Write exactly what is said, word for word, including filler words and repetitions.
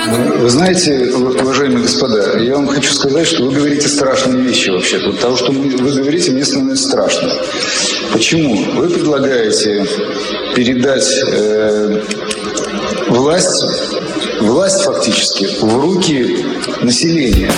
Вы знаете, уважаемые господа, я вам хочу сказать, что вы говорите страшные вещи вообще-то. Того, что вы говорите, мне становится страшно. Почему? Вы предлагаете передать э, власть, власть фактически в руки населения.